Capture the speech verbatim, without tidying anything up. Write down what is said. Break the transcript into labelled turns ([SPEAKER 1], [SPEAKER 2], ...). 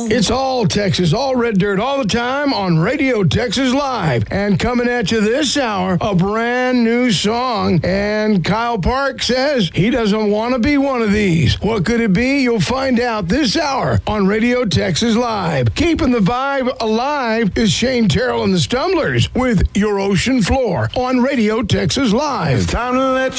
[SPEAKER 1] It's all Texas, all red dirt, all the time on Radio Texas Live. And coming at you this hour, a brand new song. And Kyle Park says he doesn't want to be one of these. What could it be? You'll find out this hour on Radio Texas Live. Keeping the vibe alive is Shane Terrell and the Stumblers with Your Ocean Floor on Radio Texas Live.
[SPEAKER 2] It's time to let